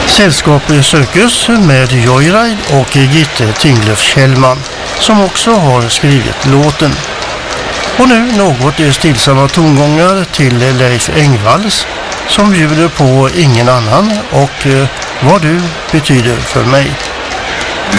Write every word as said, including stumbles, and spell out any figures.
Sällskap i Cirkus med Joyride och Gitte Tinglöf-Kjellman som också har skrivit låten. Och nu något stillsamma tongångar till Leif Engvalls som bjuder på Ingen annan och Vad du betyder för mig.